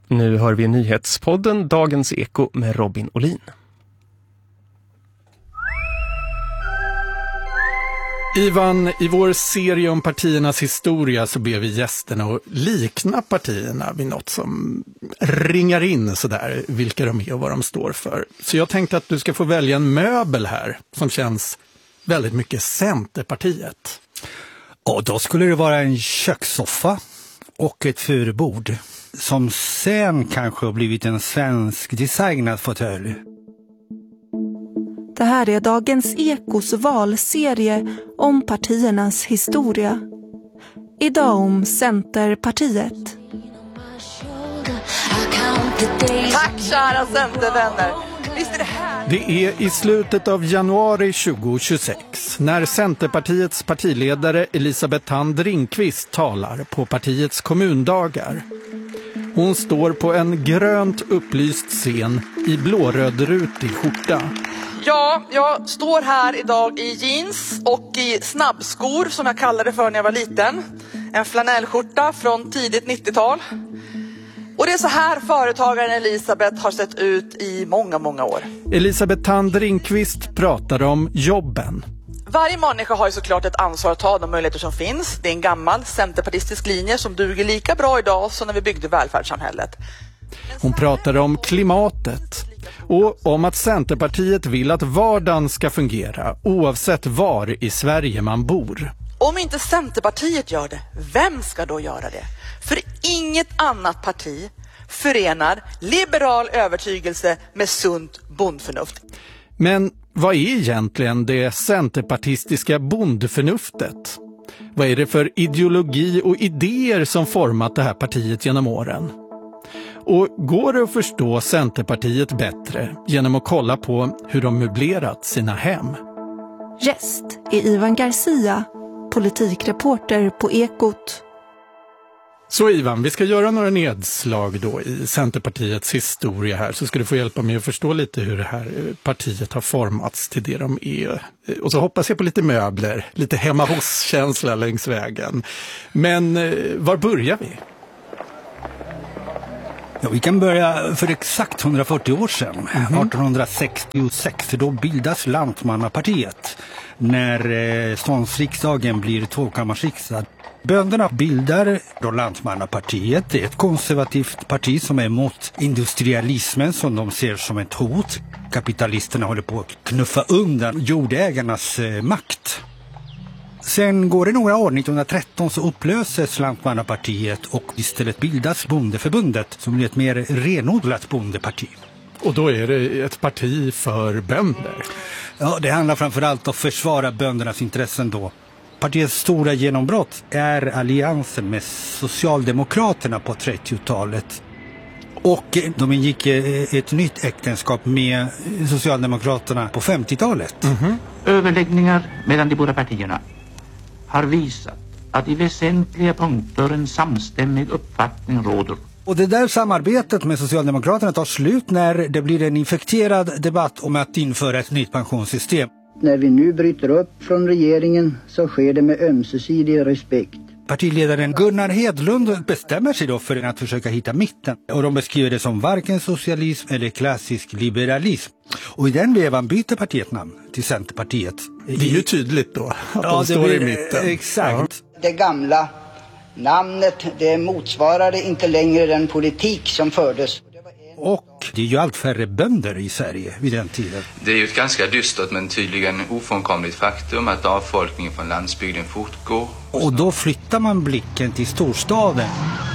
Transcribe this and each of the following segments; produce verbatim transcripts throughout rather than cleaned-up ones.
Nu hör vi nyhetspodden Dagens Eko med Robin Olin. Ivan, i vår serie om partiernas historia så ber vi gästerna att likna partierna vid något som ringar in sådär vilka de är och vad de står för. Så jag tänkte att du ska få välja en möbel här som känns väldigt mycket Centerpartiet. Och då skulle det vara en kökssoffa och ett furbord som sen kanske har blivit en svensk designad fåtölj. Det här är Dagens Ekos valserie om partiernas historia. Idag om Centerpartiet. Tack kära Centervänner! Visst är det här? Det är i slutet av januari tjugohundratjugosex när Centerpartiets partiledare Elisabeth Thand Ringqvist talar på partiets kommundagar. Hon står på en grönt upplyst scen i blårödrutig skjorta. Ja, jag står här idag i jeans och i snabbskor som jag kallade för när jag var liten. En flanellskjorta från tidigt nittiotal. Och det är så här företagaren Elisabeth har sett ut i många, många år. Elisabeth Thand Ringqvist pratar om jobben. Varje människa har ju såklart ett ansvar att ta de möjligheter som finns. Det är en gammal centerpartistisk linje som duger lika bra idag som när vi byggde välfärdssamhället. Hon pratar om klimatet och om att Centerpartiet vill att vardagen ska fungera oavsett var i Sverige man bor. Om inte Centerpartiet gör det, vem ska då göra det? För inget annat parti förenar liberal övertygelse med sunt bondförnuft. Men vad är egentligen det centerpartistiska bondförnuftet? Vad är det för ideologi och idéer som format det här partiet genom åren? Och går det att förstå Centerpartiet bättre genom att kolla på hur de möblerat sina hem? Gäst är Ivan Garcia, politikreporter på Ekot. Så Ivan, vi ska göra några nedslag då i Centerpartiets historia här, så ska du få hjälpa mig att förstå lite hur det här partiet har formats till det de är. Och så hoppas jag på lite möbler, lite hemma hos-känsla längs vägen. Men var börjar vi? Ja, vi kan börja för exakt hundrafyrtio år sedan, mm-hmm. artonhundrasextiosex, för då bildas Lantmannapartiet när eh, ståndsriksdagen blir tvåkammarsriksdag. Bönderna bildar då Lantmannapartiet. Det är ett konservativt parti som är emot industrialismen som de ser som ett hot. Kapitalisterna håller på att knuffa undan jordägarnas eh, makt. Sen går det några år, nittonhundratretton så upplöses Lantmannapartiet och istället bildas Bondeförbundet som blir ett mer renodlat bondeparti. Och då är det ett parti för bönder? Ja, det handlar framförallt om att försvara böndernas intressen då. Partiets stora genombrott är alliansen med Socialdemokraterna på trettiotalet. Och de ingick ett nytt äktenskap med Socialdemokraterna på femtiotalet. Mm-hmm. Överläggningar mellan de båda partierna har visat att i väsentliga punkter en samstämmig uppfattning råder. Och det där samarbetet med Socialdemokraterna tar slut när det blir en infekterad debatt om att införa ett nytt pensionssystem. När vi nu bryter upp från regeringen så sker det med ömsesidig respekt. Partiledaren Gunnar Hedlund bestämmer sig då för att försöka hitta mitten. Och de beskriver det som varken socialism eller klassisk liberalism. Och i den vevan byter partiet namn till Centerpartiet. Det är ju tydligt då att ja, de står blir, i mitten. Exakt. Ja. Det gamla namnet, det motsvarade inte längre den politik som fördes. Och det är ju allt färre bönder i Sverige vid den tiden. Det är ju ett ganska dystert men tydligen ofrånkomligt faktum att avfolkningen från landsbygden fortgår. Och då flyttar man blicken till storstaden.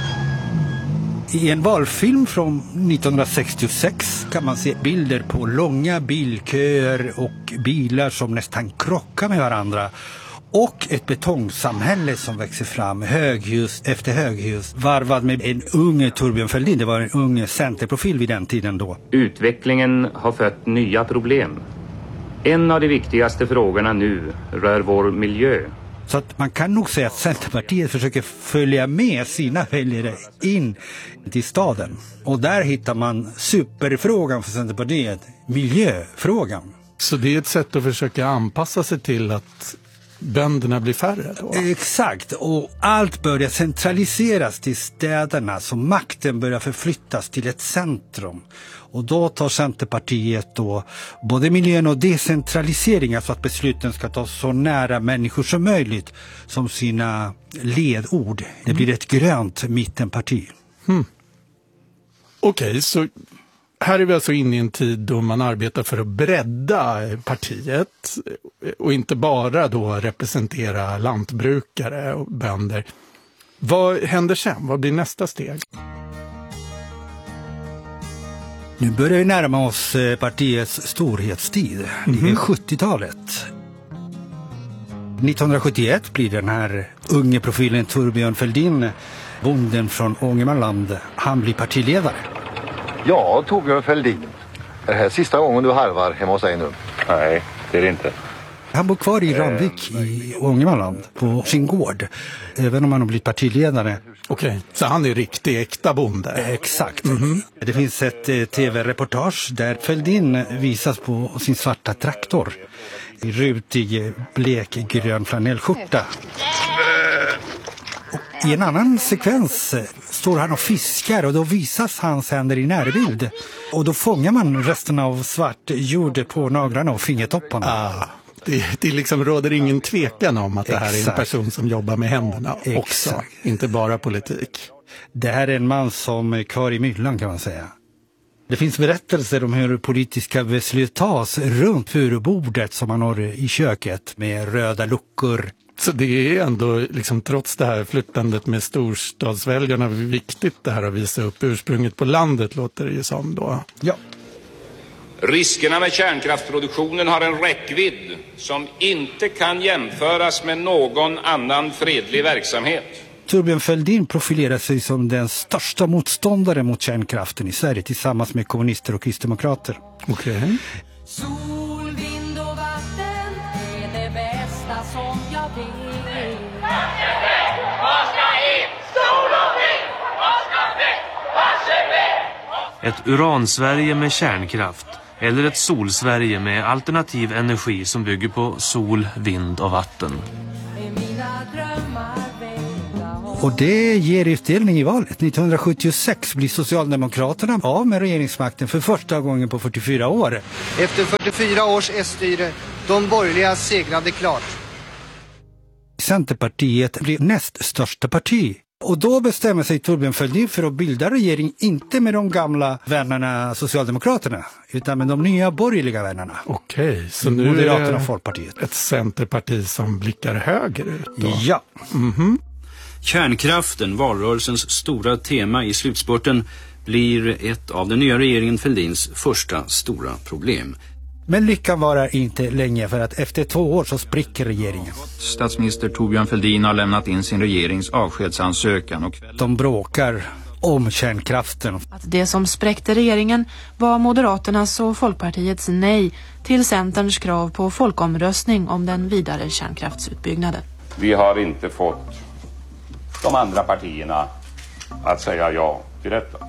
I en valfilm från nittonhundrasextiosex kan man se bilder på långa bilköer och bilar som nästan krockar med varandra. Och ett betongsamhälle som växer fram, höghus efter höghus, varvad med en ung Torbjörn Fälldin. Det var en ung centerprofil vid den tiden då. Utvecklingen har fött nya problem. En av de viktigaste frågorna nu rör vår miljö. Så att man kan nog säga att Centerpartiet försöker följa med sina väljare in till staden. Och där hittar man superfrågan för Centerpartiet, miljöfrågan. Så det är ett sätt att försöka anpassa sig till att bönderna blir färre då? Exakt, och allt börjar centraliseras till städerna, så makten börjar förflyttas till ett centrum. Och då tar Centerpartiet då både miljön och decentralisering, alltså att besluten ska tas så nära människor som möjligt, som sina ledord. Det blir ett grönt mittenparti. Hmm. Okej, okay, så här är vi alltså inne i en tid då man arbetar för att bredda partiet och inte bara då representera lantbrukare och bönder. Vad händer sen? Vad blir nästa steg? Nu börjar vi närma oss partiets storhetstid. Mm-hmm. Det är sjuttiotalet. nittonhundrasjuttioett blir den här unge profilen Thorbjörn Fälldin, bonden från Ångermanland, han blir partiledare. Ja, Thorbjörn Fälldin. Är det här sista gången du harvar hemma hos dig nu? Nej, det är det inte. Han bor kvar i Ramvik i Ångermanland på sin gård, även om han har blivit partiledare. Okej, okay. Så han är riktig äkta bonde? Exakt. Mm-hmm. Det finns ett eh, tv-reportage där Fälldin visas på sin svarta traktor i rutig blekgrön flanellskjorta. Och i en annan sekvens står han och fiskar och då visas hans händer i närbild. Och då fångar man resten av svart jord på naglarna och fingertopparna. Ah. Det, det liksom råder ingen tvekan om att det här Exakt. är en person som jobbar med händerna Exakt. också, inte bara politik. Det här är en man som är kvar i myllan, kan man säga. Det finns berättelser om hur politiska beslut tas runt furubordet som man har i köket med röda luckor. Så det är ändå, liksom, trots det här flyttandet med storstadsväljarna, viktigt det här att visa upp ursprunget på landet, låter det ju som då. Ja. Riskerna med kärnkraftsproduktionen har en räckvidd som inte kan jämföras med någon annan fredlig verksamhet. Thorbjörn Fälldin profilerar sig som den största motståndare mot kärnkraften i Sverige tillsammans med kommunister och kristdemokrater. Okej. Okay. Sol, vind och vatten är det bästa som jag vet. Vad ska in? Sol och vind! Vad ska väck? Vad ska väck? Ett Uransverige med kärnkraft eller ett Solsverige med alternativ energi som bygger på sol, vind och vatten. Och det ger utdelning i valet. nittonhundrasjuttiosex blir Socialdemokraterna av med regeringsmakten för första gången på fyrtiofyra år. Efter fyrtiofyra års S-styre, de borgerliga segrade klart. Centerpartiet blir näst största parti. Och då bestämmer sig Thorbjörn Fälldin för att bilda regering, inte med de gamla vännerna Socialdemokraterna, utan med de nya borgerliga vännerna. Okej, så nu Moderaterna är och Folkpartiet. Ett centerparti som blickar högerut då? Ja. Mm-hmm. Kärnkraften, valrörelsens stora tema i slutspurten, blir ett av den nya regeringen Fälldins första stora problem. Men lyckan varar inte länge, för att efter två år så spricker regeringen. Statsminister Thorbjörn Fälldin har lämnat in sin regerings avskedsansökan. Och de bråkar om kärnkraften. Att det som spräckte regeringen var Moderaternas och Folkpartiets nej till Centerns krav på folkomröstning om den vidare kärnkraftsutbyggnaden. Vi har inte fått de andra partierna att säga ja till detta.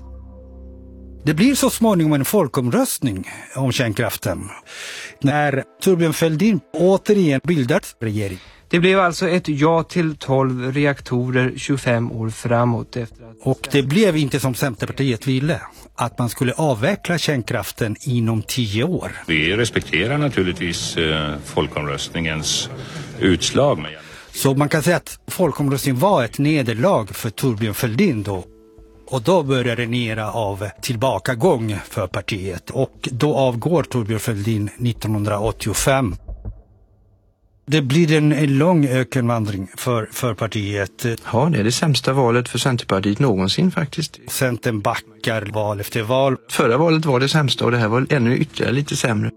Det blir så småningom en folkomröstning om kärnkraften när Thorbjörn Fälldin återigen bildat regering. Det blev alltså ett ja till tolv reaktorer tjugofem år framåt. Efter att... Och det blev inte som Centerpartiet ville, att man skulle avveckla kärnkraften inom tio år. Vi respekterar naturligtvis eh, folkomröstningens utslag. Med... Så man kan säga att folkomröstningen var ett nederlag för Thorbjörn Fälldin då. Och då började en era av tillbakagång för partiet. Och då avgår Thorbjörn Fälldin nittonhundraåttiofem. Det blir en, en lång ökenvandring för, för partiet. Ja, det är det sämsta valet för Centerpartiet någonsin faktiskt. Centern backar val efter val. Förra valet var det sämsta och det här var ännu ytterligare lite sämre.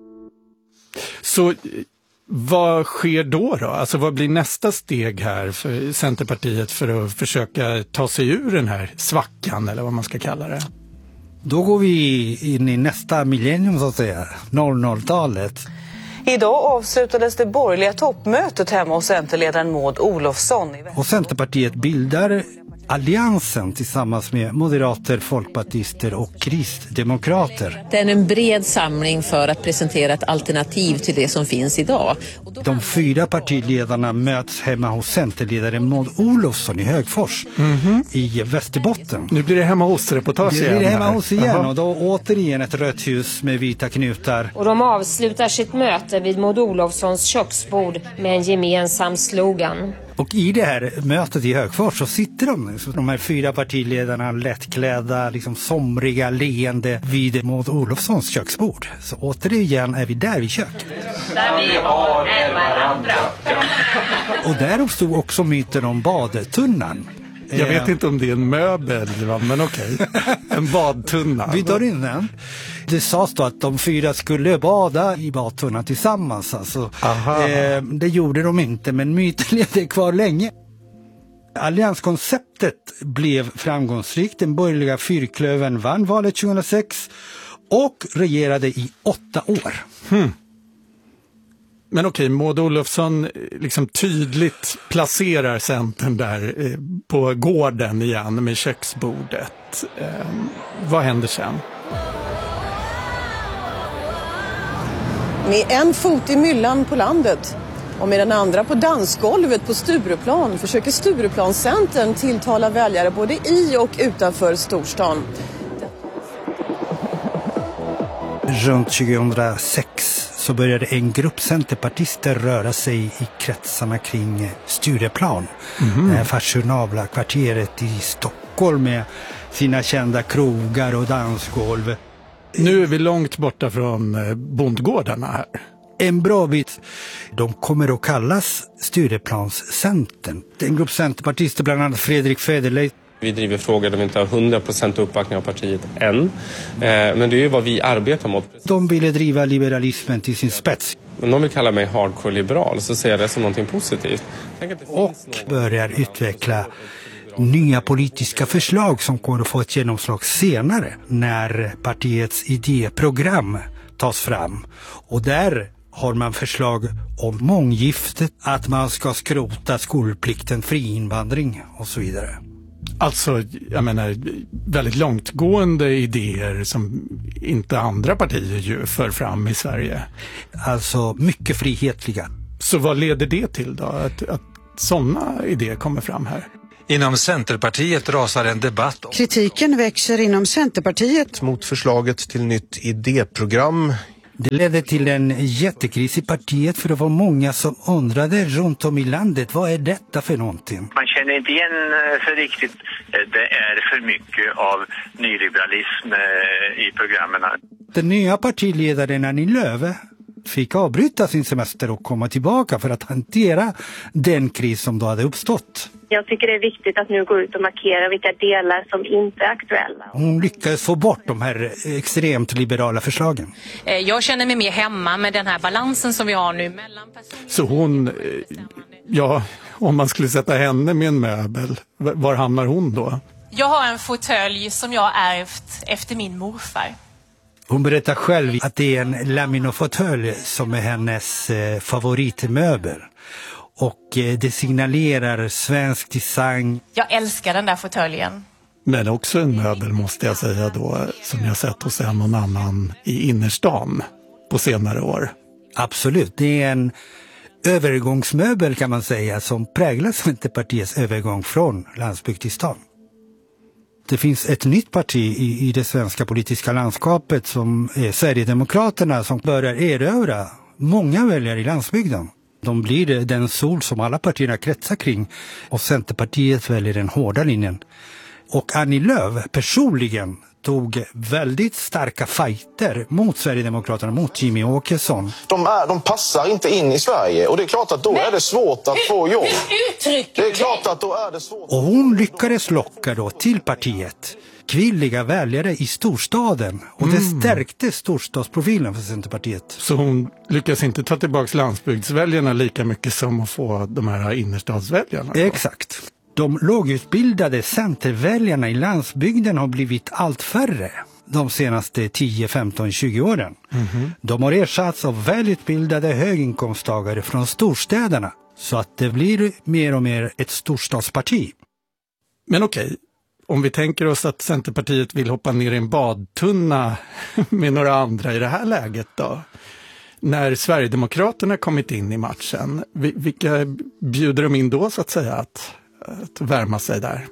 Så... Vad sker då då? Alltså vad blir nästa steg här för Centerpartiet för att försöka ta sig ur den här svackan eller vad man ska kalla det? Då går vi in i nästa millennium så att säga, noll noll-talet. Idag avslutades det borgerliga toppmötet hemma hos centerledaren Maud Olofsson. Och Centerpartiet bildar Alliansen tillsammans med moderater, folkpartister och kristdemokrater. Det är en bred samling för att presentera ett alternativ till det som finns idag. De fyra partiledarna möts hemma hos centerledaren Maud Olofsson i Högfors mm-hmm. i Västerbotten. Nu blir det hemma hos-reportage igen. Det blir det hemma hos igen Aha. och då återigen ett rött hus med vita knutar. Och de avslutar sitt möte vid Maud Olofssons köksbord med en gemensam slogan. Och i det här mötet i Högfors så sitter de, så de här fyra partiledarna lättklädda, liksom somriga, leende vid Maud Olofssons köksbord. Så återigen är vi där vid köket. Där vi har en varandra. Och där uppstod också myten om badtunnan. Jag vet inte om det är en möbel, men okej. En badtunna. Vi tar in den. Det sades då att de fyra skulle bada i badtunnan tillsammans. Alltså. Eh, det gjorde de inte, men myten levde kvar länge. Allianskonceptet blev framgångsrikt. Den borgerliga fyrklövern vann valet tjugohundrasex och regerade i åtta år. Hmm. Men okej, Maud Olofsson liksom tydligt placerar Centern där eh, på gården igen med köksbordet. Eh, vad händer sen? Med en fot i myllan på landet och med den andra på dansgolvet på Stureplan försöker Stureplanscentern tilltala väljare både i och utanför storstan. Runt tjugohundrasex så började en grupp centerpartister röra sig i kretsarna kring Stureplan. Mm. Det här fashionabla kvarteret i Stockholm med sina kända krogar och dansgolv. Nu är vi långt borta från bondgårdarna här. En bra bit. De kommer att kallas Stureplanscentern. En grupp centerpartister, bland annat Fredrik Federley. Vi driver frågor där vi inte har hundra procent uppbackning av partiet än. Eh, men det är ju vad vi arbetar mot. De ville driva liberalismen till sin spets. Men de vill kalla mig hardcore-liberal, så ser jag det som någonting positivt. Och börjar utveckla nya politiska förslag som kommer att få ett genomslag senare när partiets idéprogram tas fram. Och där har man förslag om månggiftet, att man ska skrota skolplikten, friinvandring och så vidare. Alltså, jag menar, väldigt långtgående idéer som inte andra partier ju för fram i Sverige. Alltså mycket frihetliga. Så vad leder det till då? Att, att sådana idéer kommer fram här? Inom Centerpartiet rasar en debatt. Kritiken växer inom Centerpartiet mot förslaget till nytt idéprogram. Det ledde till en jättekris i partiet, för det var många som undrade runt om i landet, vad är detta för någonting? Man känner inte igen för riktigt. Det är för mycket av nyliberalism i programmen. Den nya partiledaren Annie Lööf fick avbryta sin semester och komma tillbaka för att hantera den kris som då hade uppstått. Jag tycker det är viktigt att nu gå ut och markera vilka delar som inte är aktuella. Hon lyckades få bort de här extremt liberala förslagen. Jag känner mig mer hemma med den här balansen som vi har nu mellan personer. Så hon, ja, om man skulle sätta henne med en möbel, var hamnar hon då? Jag har en fåtölj som jag ärvt efter min morfar. Hon berättar själv att det är en laminofåtölj som är hennes eh, favoritmöbel. Och eh, det signalerar svensk design. Jag älskar den där fåtöljen. Men också en möbel, måste jag säga då, som jag sett hos en och annan i innerstan på senare år. Absolut, det är en övergångsmöbel kan man säga som präglar Centerpartiets övergång från landsbygd till stan. Det finns ett nytt parti i, i det svenska politiska landskapet som är Sverigedemokraterna, som börjar erövra många väljare i landsbygden. De blir den sol som alla partierna kretsar kring, och Centerpartiet väljer den hårda linjen. Och Annie Lööf personligen tog väldigt starka fighter mot Sverigedemokraterna, mot Jimmy Åkesson. De, är, de passar inte in i Sverige, och det är klart att då Men, är det svårt att få jobb. Det är klart att då är det svårt. Och hon lyckades locka då till partiet kvinnliga väljare i storstaden, och det mm. stärkte storstadsprofilen för Centerpartiet. Så hon lyckas inte ta tillbaka landsbygdsväljarna lika mycket som att få de här innerstadsväljarna? Exakt. De lågutbildade centerväljarna i landsbygden har blivit allt färre de senaste tio, femton, tjugo åren. Mm-hmm. De har ersatts av välutbildade höginkomsttagare från storstäderna, så att det blir mer och mer ett storstadsparti. Men okej, om vi tänker oss att Centerpartiet vill hoppa ner i en badtunna med några andra i det här läget då. När Sverigedemokraterna kommit in i matchen, vilka bjuder de in då så att säga att, att värma sig där?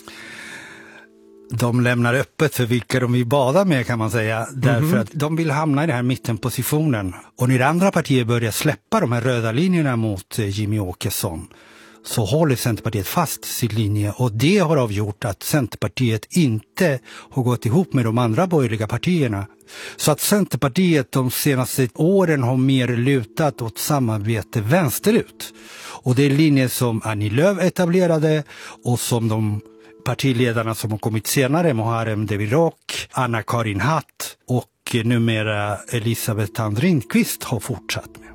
De lämnar öppet för vilka de vill bada med, kan man säga. Därför mm-hmm. att de vill hamna i den här mittenpositionen. Och när andra partier börjar släppa de här röda linjerna mot Jimmie Åkesson, så håller Centerpartiet fast sin linje. Och det har avgjort att Centerpartiet inte har gått ihop med de andra borgerliga partierna. Så att Centerpartiet de senaste åren har mer lutat åt samarbete vänsterut. Och det är linjer som Annie Lööf etablerade och som de partiledarna som har kommit senare, Muharrem Demirok, Anna-Karin Hatt och numera Elisabeth Thand Ringqvist har fortsatt med.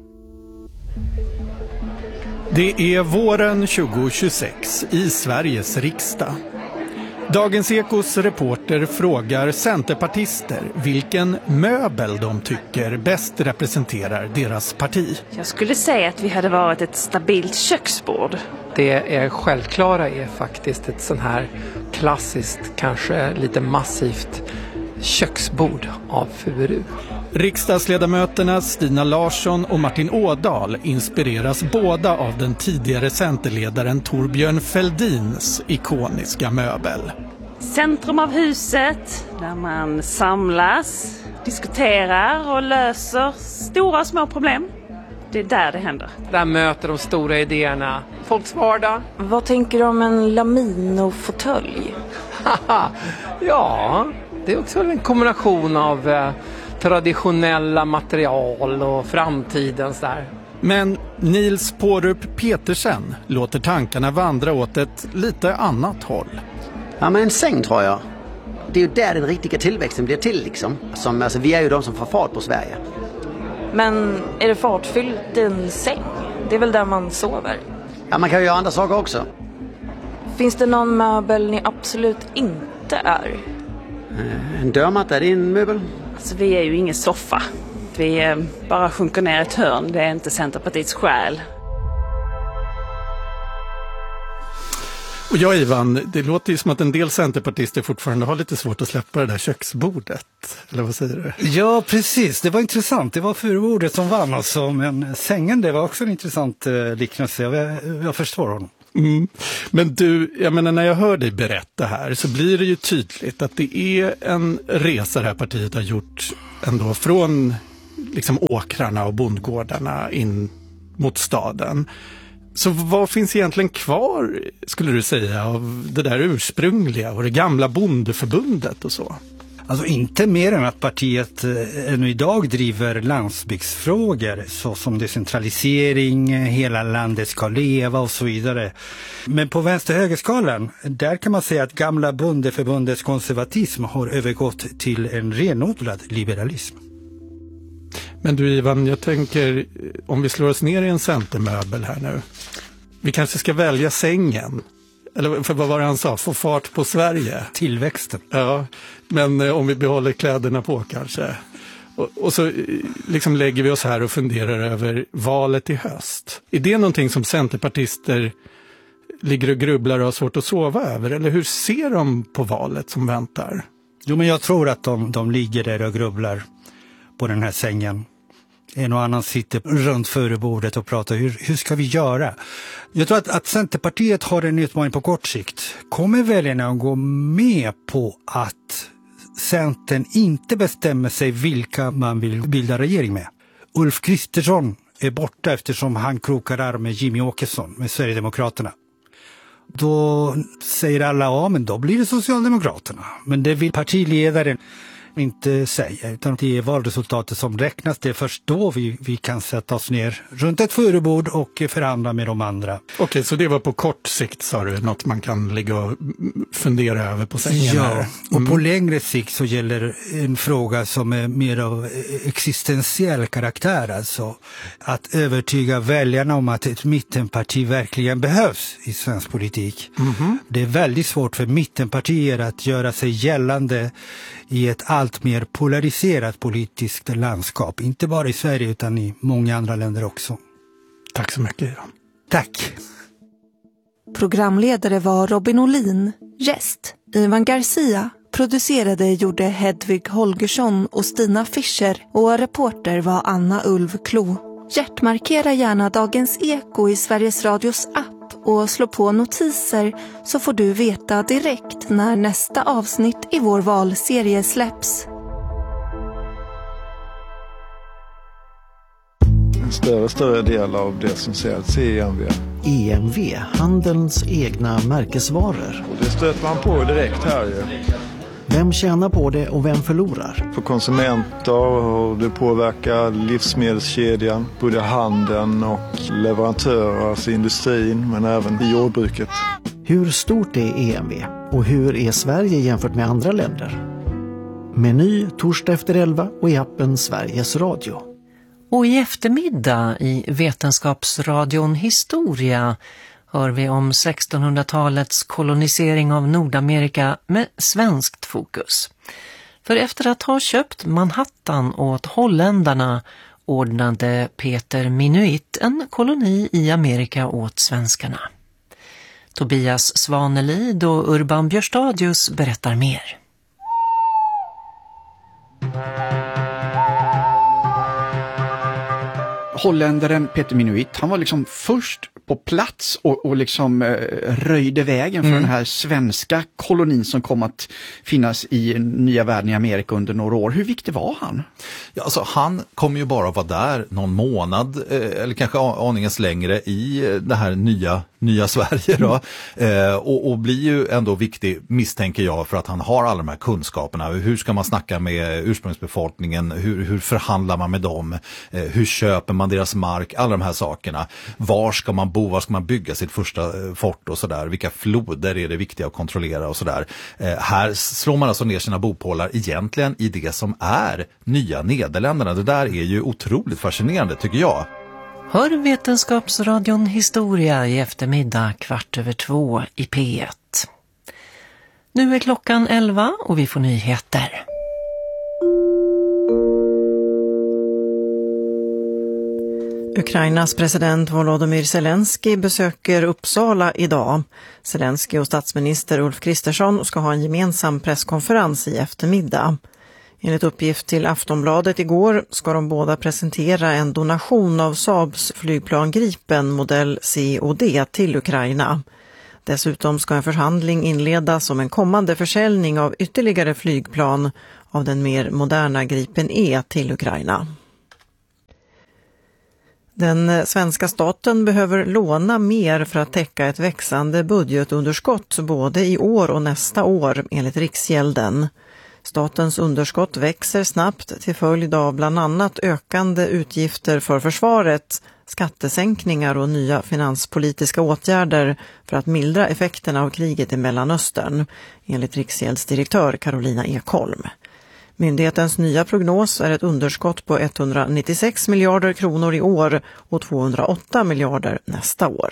Det är våren tjugohundratjugosex i Sveriges riksdag. Dagens Ekos reporter frågar centerpartister vilken möbel de tycker bäst representerar deras parti. Jag skulle säga att vi hade varit ett stabilt köksbord. Det är självklara är faktiskt ett sån här klassiskt, kanske lite massivt köksbord av furu. Riksdagsledamöterna Stina Larsson och Martin Ådahl inspireras båda av den tidigare centerledaren Thorbjörn Fälldins ikoniska möbel. Centrum av huset, där man samlas, diskuterar och löser stora och små problem. Det är där det händer. Där möter de stora idéerna folks vardag. Vad tänker du om en Lamino-fåtölj? Ja, det är också en kombination av eh, traditionella material och framtidens där. Men Nils Pårup Petersen låter tankarna vandra åt ett lite annat håll. Ja, men en säng tror jag. Det är ju där den riktiga tillväxten blir till liksom. Som, alltså, vi är ju de som får fart på Sverige. Men är det fartfyllt i en säng? Det är väl där man sover? Ja, man kan ju göra andra saker också. Finns det någon möbel ni absolut inte är? En dörrmatta, är det en möbel? Alltså, vi är ju ingen soffa. Vi eh, bara sjunker ner ett hörn. Det är inte Centerpartiets själ. Och ja, Ivan, det låter ju som att en del centerpartister fortfarande har lite svårt att släppa det där köksbordet. Eller vad säger du? Ja, precis. Det var intressant. Det var furubordet som vann alltså. Men sängen, det var också en intressant eh, liknelse. Jag, jag förstår honom. Mm. Men du, jag menar, när jag hör dig berätta här så blir det ju tydligt att det är en resa det här partiet har gjort ändå från liksom åkrarna och bondgårdarna in mot staden. Så vad finns egentligen kvar, skulle du säga, av det där ursprungliga och det gamla bondeförbundet och så? Alltså inte mer än att partiet eh, ännu idag driver landsbygdsfrågor såsom decentralisering, hela landet ska leva och så vidare. Men på vänster-högerskalan, där kan man säga att gamla bondeförbundets konservatism har övergått till en renodlad liberalism. Men du Ivan, jag tänker om vi slår oss ner i en centermöbel här nu. Vi kanske ska välja sängen. Eller för vad var det han sa? Få fart på Sverige. Tillväxten. Ja, men eh, om vi behåller kläderna på kanske. Och, och så liksom lägger vi oss här och funderar över valet i höst. Är det någonting som centerpartister ligger och grubblar och har svårt att sova över? Eller hur ser de på valet som väntar? Jo, men jag tror att de, de ligger där och grubblar på den här sängen. En och annan sitter runt förebordet och pratar hur, hur ska vi göra? Jag tror att, att Centerpartiet har en utmaning på kort sikt. Kommer väljarna att gå med på att Centern inte bestämmer sig vilka man vill bilda regering med? Ulf Kristersson är borta eftersom han krokar arm med Jimmie Åkesson med Sverigedemokraterna. Då säger alla, ja men då blir det Socialdemokraterna. Men det vill partiledaren inte säga, utan det är valresultatet som räknas. Det är först då vi, vi kan sätta oss ner runt ett förebord och förhandla med de andra. Okej, okay, så det var på kort sikt, sa du, något man kan ligga och fundera över på sängen? Ja, här. Mm. Och på längre sikt så gäller en fråga som är mer av existentiell karaktär, alltså att övertyga väljarna om att ett mittenparti verkligen behövs i svensk politik. Mm-hmm. Det är väldigt svårt för mittenpartier att göra sig gällande i ett allt mer polariserat politiskt landskap. Inte bara i Sverige utan i många andra länder också. Tack så mycket, Jan. Tack. Programledare var Robin Olin. Gäst Ivan Garcia. Producerade gjorde Hedvig Holgersson och Stina Fischer och reporter var Anna Ulvklo. Hjärtmarkera gärna Dagens Eko i Sveriges Radios app och slå på notiser så får du veta direkt när nästa avsnitt i vår valserie släpps. En större större del av det som säljs i E M V. E M V, handelns egna märkesvaror. Och det stöter man på direkt här ju. Vem tjänar på det och vem förlorar? För konsumenter, och det påverkar livsmedelskedjan, både handeln och leverantörer, alltså industrin, men även i jordbruket. Hur stort är E M V och hur är Sverige jämfört med andra länder? Meny torsdag efter elva och i appen Sveriges Radio. Och i eftermiddag i Vetenskapsradion Historia hör vi om sextonhundratalets kolonisering av Nordamerika med svenskt fokus. För efter att ha köpt Manhattan åt holländarna ordnade Peter Minuit en koloni i Amerika åt svenskarna. Tobias Svanelid och Urban Björstadius berättar mer. Holländaren Peter Minuit, han var liksom först på plats och, och liksom eh, röjde vägen för mm. den här svenska kolonin som kom att finnas i nya världen i Amerika under några år. Hur viktig var han? Ja, alltså, han kom ju bara att vara där någon månad eh, eller kanske aningens längre i det här nya, nya Sverige då. Mm. Eh, och, och blir ju ändå viktig, misstänker jag, för att han har alla de här kunskaperna. Hur ska man snacka med ursprungsbefolkningen? Hur, hur förhandlar man med dem? Eh, hur köper man deras mark? Alla de här sakerna. Var ska man bo? Var ska man bygga sitt första fort och sådär? Vilka floder är det viktiga att kontrollera och sådär? Eh, här slår man alltså ner sina bopålar egentligen i det som är nya Nederländerna. Det där är ju otroligt fascinerande, tycker jag. Hör Vetenskapsradion Historia i eftermiddag kvart över två i P ett. Nu är klockan elva och vi får nyheter. Ukrainas president Volodymyr Zelensky besöker Uppsala idag. Zelensky och statsminister Ulf Kristersson ska ha en gemensam presskonferens i eftermiddag. Enligt uppgift till Aftonbladet igår ska de båda presentera en donation av Saabs flygplan Gripen modell C och D till Ukraina. Dessutom ska en förhandling inledas om en kommande försäljning av ytterligare flygplan av den mer moderna Gripen E till Ukraina. Den svenska staten behöver låna mer för att täcka ett växande budgetunderskott både i år och nästa år enligt Riksgälden. Statens underskott växer snabbt till följd av bland annat ökande utgifter för försvaret, skattesänkningar och nya finanspolitiska åtgärder för att mildra effekterna av kriget i Mellanöstern, enligt Riksgäldsdirektör Carolina Ekholm. Myndighetens nya prognos är ett underskott på etthundranittiosex miljarder kronor i år och tvåhundraåtta miljarder nästa år.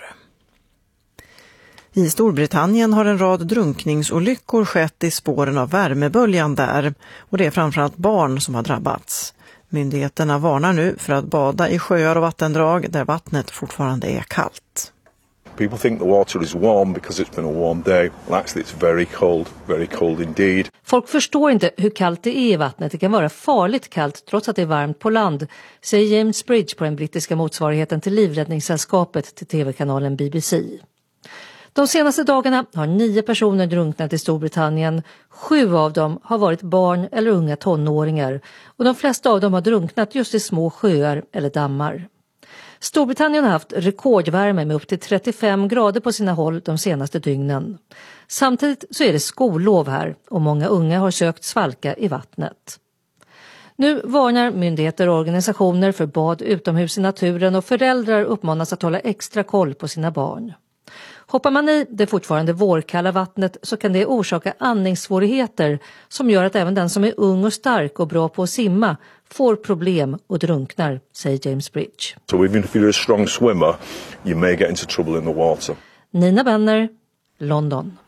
I Storbritannien har en rad drunkningsolyckor skett i spåren av värmeböljan där, och det är framförallt barn som har drabbats. Myndigheterna varnar nu för att bada i sjöar och vattendrag där vattnet fortfarande är kallt. People think the water is warm because it's been a warm day. Well, actually it's very cold, very cold indeed. Folk förstår inte hur kallt det är i vattnet. Det kan vara farligt kallt trots att det är varmt på land, säger James Bridge på den brittiska motsvarigheten till Livräddningssällskapet till tv-kanalen B B C. De senaste dagarna har nio personer drunknat i Storbritannien. Sju av dem har varit barn eller unga tonåringar. Och de flesta av dem har drunknat just i små sjöar eller dammar. Storbritannien har haft rekordvärme med upp till trettiofem grader på sina håll de senaste dygnen. Samtidigt så är det skollov här och många unga har sökt svalka i vattnet. Nu varnar myndigheter och organisationer för bad utomhus i naturen och föräldrar uppmanas att hålla extra koll på sina barn. Hoppar man i det fortfarande vårkalla vattnet så kan det orsaka andningssvårigheter som gör att även den som är ung och stark och bra på att simma får problem och drunknar, säger James Bridge. So even if you're a strong swimmer, you may get into trouble in the water. Nina Benner, London.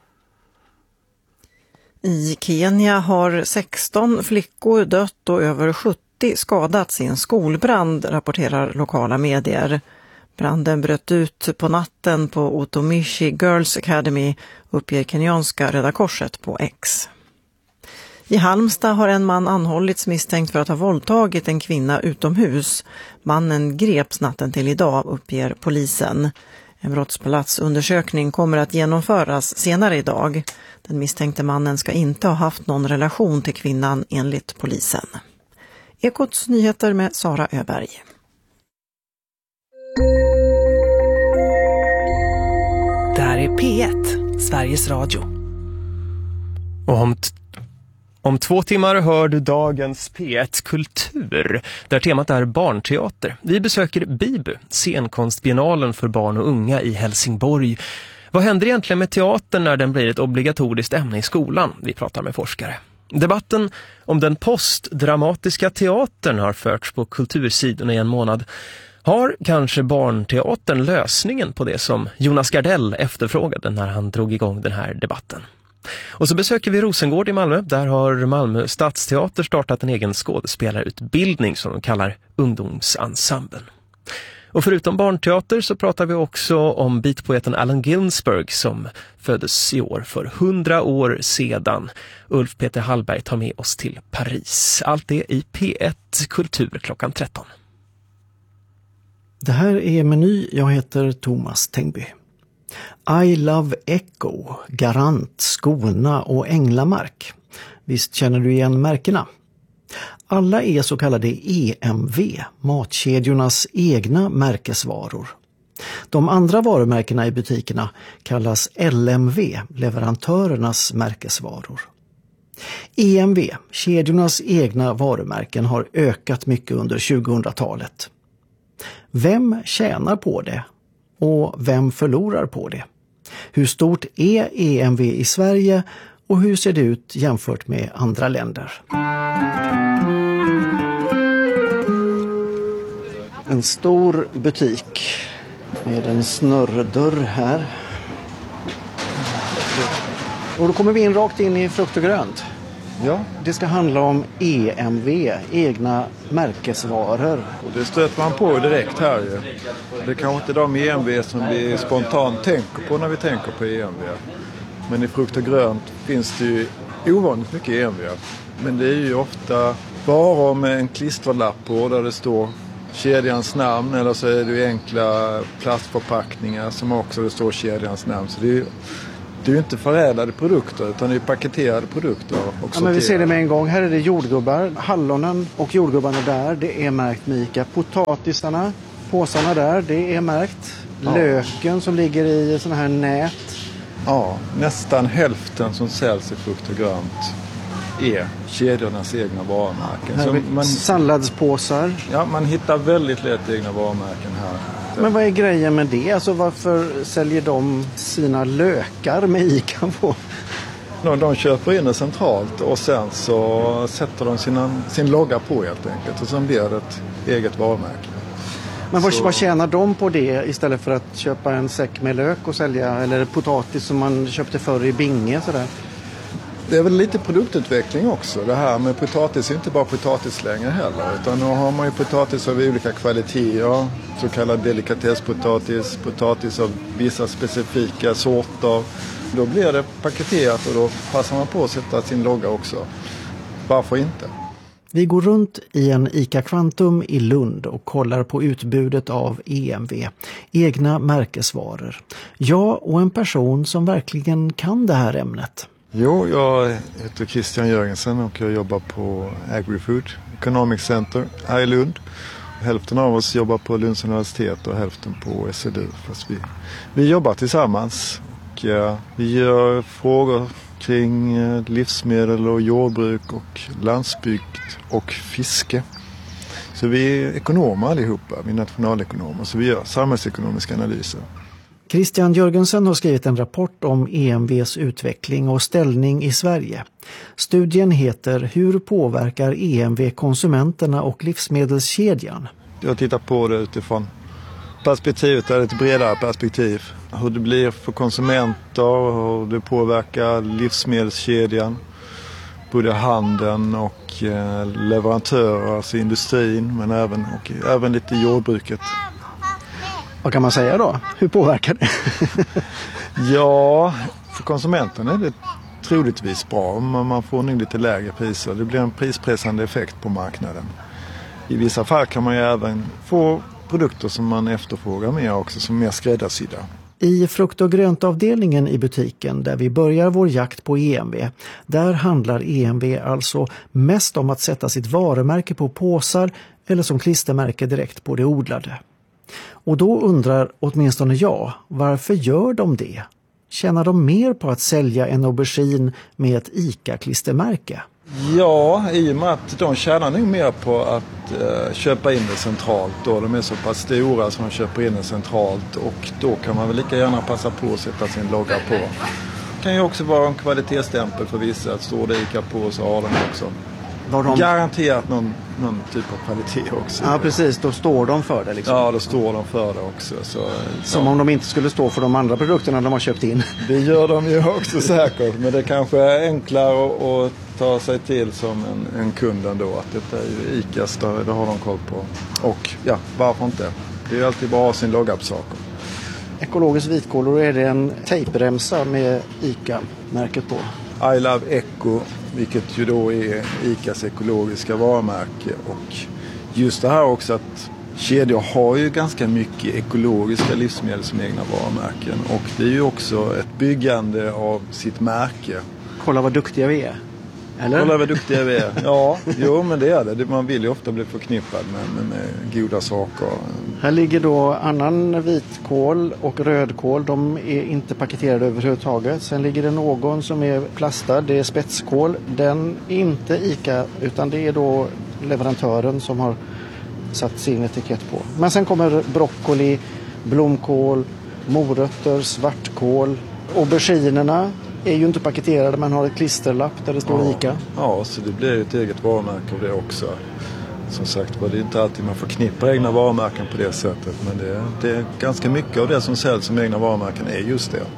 I Kenya har sexton flickor dött och över sjuttio skadats i en skolbrand, rapporterar lokala medier. Branden bröt ut på natten på Otomishi Girls Academy, uppger kenyanska Röda Korset på X. I Halmstad har en man anhållits misstänkt för att ha våldtagit en kvinna utomhus. Mannen greps natten till idag, uppger polisen. En brottsplatsundersökning kommer att genomföras senare idag. Den misstänkte mannen ska inte ha haft någon relation till kvinnan enligt polisen. Ekots nyheter med Sara Öberg. Det här är P ett, Sveriges Radio. Och om, t- om två timmar hör du dagens P ett Kultur, där temat är barnteater. Vi besöker Bibu, scenkonstbiennalen för barn och unga i Helsingborg. Vad händer egentligen med teatern när den blir ett obligatoriskt ämne i skolan? Vi pratar med forskare. Debatten om den postdramatiska teatern har förts på kultursidorna i en månad. Har kanske barnteatern lösningen på det som Jonas Gardell efterfrågade när han drog igång den här debatten? Och så besöker vi Rosengård i Malmö. Där har Malmö Stadsteater startat en egen skådespelarutbildning som de kallar ungdomsensemblen. Och förutom barnteater så pratar vi också om beatpoeten Allen Ginsberg som föddes i år för hundra år sedan. Ulf Peter Hallberg tar med oss till Paris. Allt det i P ett Kultur klockan tretton. Det här är Meny, jag heter Thomas Tengby. I Love Echo, Garant, Skåne och Änglamark. Visst känner du igen märkena? Alla är så kallade E M V, matkedjornas egna märkesvaror. De andra varumärkena i butikerna kallas L M V, leverantörernas märkesvaror. E M V, kedjornas egna varumärken, har ökat mycket under tjugohundratalet. Vem tjänar på det? Och vem förlorar på det? Hur stort är E M V i Sverige och hur ser det ut jämfört med andra länder? En stor butik med en snurrdörr här. Och då kommer vi in rakt in i frukt och grönt. Ja. Det ska handla om E M V, egna märkesvaror. Och det stöter man på direkt här ju. Det är kanske inte de E M V som vi spontant tänker på när vi tänker på E M V. Men i frukt och grönt finns det ju ovanligt mycket E M V. Men det är ju ofta varor med en klisterlapp på där det står kedjans namn, eller så är det ju enkla plastförpackningar som också det står kedjans namn. Så det är ju Det är ju inte förädlade produkter utan det är paketerade produkter. Och ja, men vi ser det med en gång. Här är det jordgubbar. Hallonen och jordgubbarna där, det är märkt med Ica. Potatisarna, påsarna där, det är märkt. Ja. Löken som ligger i såna här nät. Ja, nästan hälften som säljs i frukt och grönt är kedjornas egna varumärken. Här Så man, salladspåsar. Ja, man hittar väldigt lätt egna varumärken här. Men vad är grejen med det? Alltså varför säljer de sina lökar med Ica på? De, de köper in det centralt och sen så sätter de sina, sin logga på helt enkelt. Och sen blir det ett eget varumärke. Men vad, vad tjänar de på det istället för att köpa en säck med lök och sälja? Eller potatis som man köpte förr i Binge sådär? Det är väl lite produktutveckling också. Det här med potatis är inte bara potatis längre heller. Utan nu har man ju potatis av olika kvaliteter. Så kallad delikatesspotatis, potatis av vissa specifika sorter. Då blir det paketerat och då passar man på att sätta sin logga också. Varför inte? Vi går runt i en Ica Quantum i Lund och kollar på utbudet av E M V, egna märkesvaror. Jag och en person som verkligen kan det här ämnet. Jo, jag heter Christian Jörgensen och jag jobbar på Agri-Food Economic Center här i Lund. Hälften av oss jobbar på Lunds universitet och hälften på S L U. Fast vi, vi jobbar tillsammans och ja, vi gör frågor kring livsmedel och jordbruk och landsbygd och fiske. Så vi är ekonomer allihopa, vi är nationalekonomer, så vi gör samhällsekonomiska analyser. Christian Jörgensen har skrivit en rapport om E M V:s utveckling och ställning i Sverige. Studien heter Hur påverkar E M V konsumenterna och livsmedelskedjan? Jag tittar på det utifrån perspektivet, är ett bredare perspektiv. Hur det blir för konsumenter, hur det påverkar livsmedelskedjan, både handeln och leverantörer, alltså industrin, men även, och även lite jordbruket. Vad kan man säga då? Hur påverkar det? Ja, för konsumenten är det troligtvis bra. Man får nog lite lägre priser. Det blir en prispressande effekt på marknaden. I vissa fall kan man ju även få produkter som man efterfrågar mer också, som är mer skräddarsydda. I frukt- och gröntavdelningen i butiken där vi börjar vår jakt på E M V, där handlar E M V alltså mest om att sätta sitt varumärke på påsar eller som klistermärke direkt på det odlade. Och då undrar åtminstone jag, varför gör de det? Tjänar de mer på att sälja en aubergine med ett ICA-klistermärke? Ja, i och med att de tjänar nog mer på att eh, köpa in det centralt. Då. De är så pass stora som de köper in det centralt, och då kan man väl lika gärna passa på att sätta sin logga på. Det kan ju också vara en kvalitetsstämpel för vissa, att står det ICA på så har de också de... garanterat någon, någon typ av kvalitet också. Ja, precis. Då står de för det liksom. Ja, då står de för det också. Så, som ja. Om de inte skulle stå för de andra produkterna de har köpt in. Det gör de ju också säkert, men det kanske är enklare att, att ta sig till som en, en kund ändå. Att detta är ju ICAs, det, det har de koll på. Och ja, varför inte? Det är ju alltid bra att ha sin logga på saker. Ekologisk vitkål, och är det en tejpremsa med ICA-märket på? I Love Eco, vilket ju då är ICAs ekologiska varumärke. Och just det här också att kedjor har ju ganska mycket ekologiska livsmedel som egna varumärken. Och det är ju också ett byggande av sitt märke. Kolla vad duktiga vi är. Eller? Kolla vad duktiga vi är. Ja, jo, men det är det. Man vill ju ofta bli förknippad med, med, med goda saker. Här ligger då annan vitkål och rödkål. De är inte paketerade överhuvudtaget. Sen ligger det någon som är plastad. Det är spetskål. Den är inte ICA, utan det är då leverantören som har satt sin etikett på. Men sen kommer broccoli, blomkål, morötter, svartkål. Auberginerna är ju inte paketerade, men har ett klisterlapp där det står ja. ICA. Ja, så det blir ett eget varumärke av det också. Som sagt, det är inte alltid man förknippar egna varumärken på det sättet, men det, det är ganska mycket av det som säljs som egna varumärken är just det.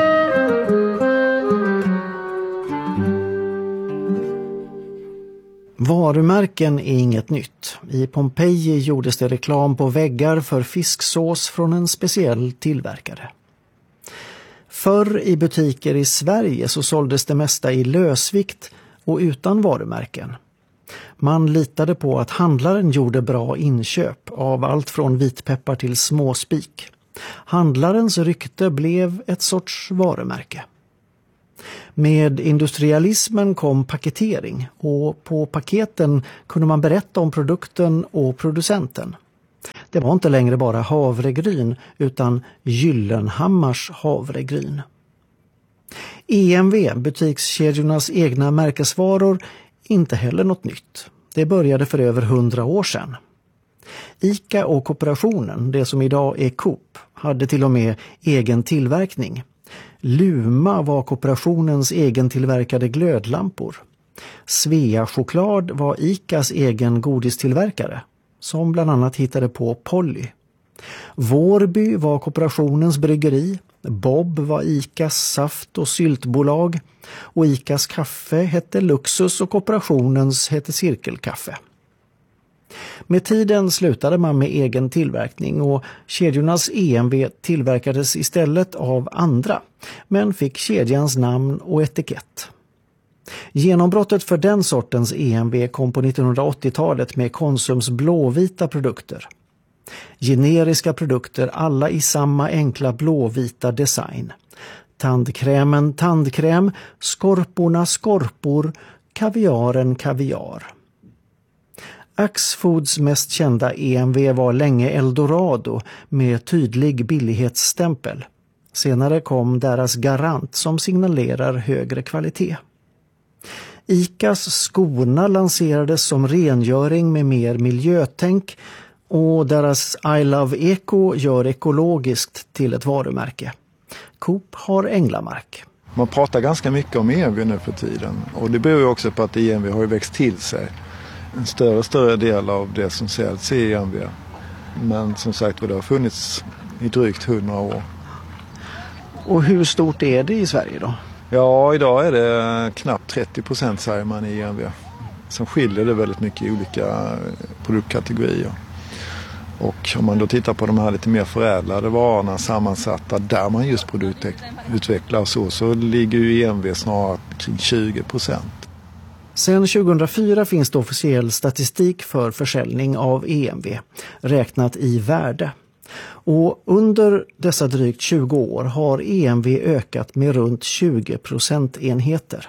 Varumärken är inget nytt. I Pompeji gjordes det reklam på väggar för fisksås från en speciell tillverkare. Förr i butiker i Sverige så såldes det mesta i lösvikt och utan varumärken. Man litade på att handlaren gjorde bra inköp av allt från vitpeppar till småspik. Handlarens rykte blev ett sorts varumärke. Med industrialismen kom paketering, och på paketen kunde man berätta om produkten och producenten. Det var inte längre bara havregryn utan Gyllenhammars havregryn. E M V, butikskedjornas egna märkesvaror, inte heller något nytt. Det började för över hundra år sedan. ICA och kooperationen, det som idag är Coop, hade till och med egen tillverkning. Luma var kooperationens egen tillverkade glödlampor. Svea choklad var ICAs egen godistillverkare, som bland annat hittade på Polly. Vårby var kooperationens bryggeri, Bob var ICAs saft- och syltbolag, och ICAs kaffe hette Luxus och kooperationens hette Cirkelkaffe. Med tiden slutade man med egen tillverkning, och kedjornas E M V tillverkades istället av andra, men fick kedjans namn och etikett. Genombrottet för den sortens E M V kom på nittonhundraåttiotalet med Konsums blåvita produkter. Generiska produkter, alla i samma enkla blåvita design. Tandkrämen tandkräm, skorporna skorpor, kaviaren kaviar. Axfoods mest kända E M V var länge Eldorado med tydlig billighetsstämpel. Senare kom deras Garant som signalerar högre kvalitet. ICAs Skorna lanserades som rengöring med mer miljötänk, och deras I Love Eco gör ekologiskt till ett varumärke. Coop har Änglamark. Man pratar ganska mycket om E M V nu för tiden, och det beror ju också på att E M V har ju växt till sig. En större större del av det som säljs är E M V. Men som sagt, det har funnits i drygt hundra år. Och hur stort är det i Sverige då? Ja, idag är det knappt trettio procent säger man i E M V. Sen skiljer det väldigt mycket i olika produktkategorier. Och om man då tittar på de här lite mer förädlade varorna sammansatta där man just produktutvecklar så, så ligger ju E M V snarare kring tjugo procent. Sedan tjugohundrafyra finns det officiell statistik för försäljning av E M V, räknat i värde. Och under dessa drygt tjugo år har E M V ökat med runt tjugo procentenheter.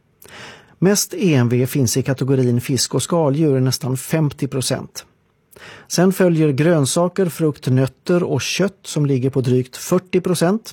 Mest E M V finns i kategorin fisk och skaldjur, nästan femtio procent. Sen följer grönsaker, frukt, nötter och kött som ligger på drygt fyrtio procent.